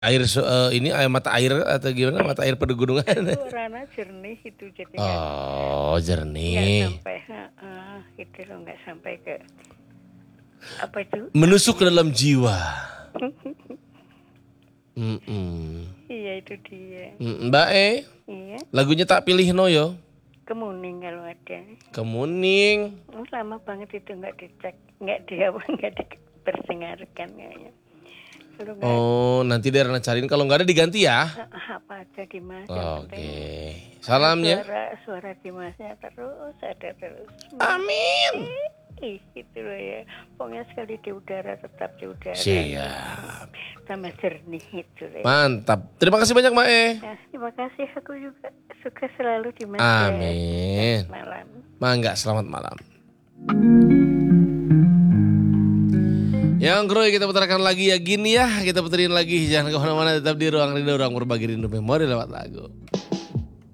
Ini air mata air atau gimana? Mata air pegunungan. Warna jernih itu jadi Oh, nggak jernih. sampai gitu loh, nggak sampai ke apa itu? Menusuk ke dalam jiwa. Mm-mm. Iya itu dia. Mbak Iya, lagunya Tak Pilih No yo. Kemuning kalau ada. Kemuning. Lama banget itu nggak dicek, nggak diperdengarkan kayaknya. Kalau nggak Oh, nanti dia Rana cariin. Kalau nggak ada diganti ya. apa aja Dimas yang Oke. penting Salamnya. suara Dimasnya terus ada terus. Amin. Gitu loh ya. Pokoknya sekali di udara tetap di udara. Siap. Sama jernih itu loh. Mantap. Terima kasih banyak Mbak Nah, terima kasih, aku juga suka selalu Dimas. Amin. Malam. Mangga, selamat malam. Yang Groy kita putarkan lagi ya gini ya. Kita puterin lagi. Jangan kemana-mana, tetap di Ruang Rindu. Ruang berbagi rindu memori lewat lagu.